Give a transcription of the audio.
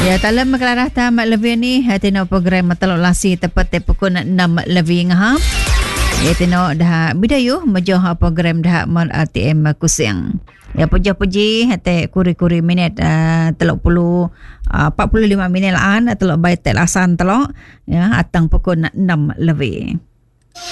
Ya, dalam makalah tamat lebih ni, tino program telok lasi tepat pukul 6 lebih ngaham. Ya, tino dah bidayu majuh program dah mar ATM kusing. Ya, puji-puji hati kuri-kuri minit 45 minit laan telok baik tek lasan telok ya atang pukul 6 lebih.